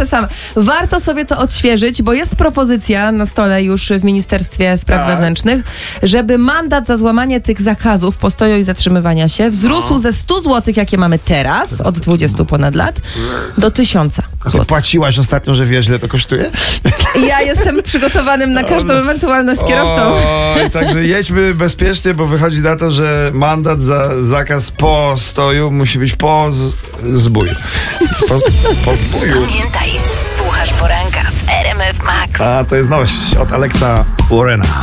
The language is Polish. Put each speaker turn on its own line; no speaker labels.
te same. Warto sobie to odświeżyć, bo jest propozycja na stole już w Ministerstwie Spraw Wewnętrznych, żeby mandat za złamanie tych zakazów postoju i zatrzymywania się wzrósł ze 100 zł, jakie mamy teraz, od 20 ponad lat, do 1000
A ty
zł.
płaciłaś ostatnio, że wiesz, ile to kosztuje?
Ja jestem przygotowanym na każdą ewentualność kierowcą.
Oj, także jedźmy bezpiecznie, bo wychodzi na to, że mandat za zakaz postoju musi być po zbóju. Po zbóju.
Pamiętaj, słuchasz poranka w RMF Max.
A to jest nowość od Alexa Warrena.